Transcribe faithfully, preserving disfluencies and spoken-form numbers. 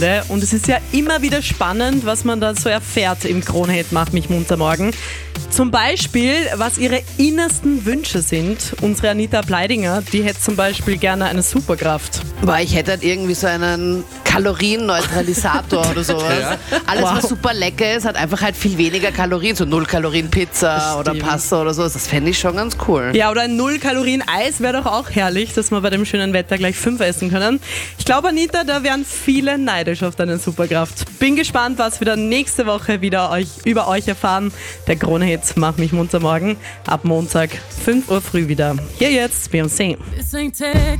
Und es ist ja immer wieder spannend, was man da so erfährt im Kronehit Mach mich munter morgen. Zum Beispiel, was ihre innersten Wünsche sind. Unsere Anita Bleidinger, die hätte zum Beispiel gerne eine Superkraft. Boah, ich hätte halt irgendwie so einen Kalorienneutralisator oder sowas. Ja. Alles, Wow. was super lecker ist, hat einfach halt viel weniger Kalorien. So null Kalorien Pizza oder Stimmt. Pasta oder so. Das fände ich schon ganz cool. Ja, oder ein Null-Kalorien-Eis wäre doch auch herrlich, dass wir bei dem schönen Wetter gleich fünf essen können. Ich glaube, Anita, da wären viele neidisch auf deine Superkraft. Bin gespannt, was wir dann nächste Woche wieder euch, über euch erfahren. Der Kronehit Mach mich munter morgen ab Montag fünf Uhr früh wieder. Hier jetzt Beyoncé. This ain't tech